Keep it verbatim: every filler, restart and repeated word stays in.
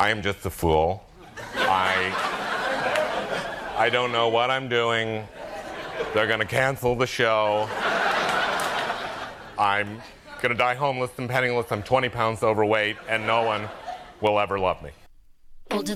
I am just a fool. I, I don't know what I'm doing. They're going to cancel the show. I'm going to die homeless and penniless. I'm twenty pounds overweight, and no one will ever love me.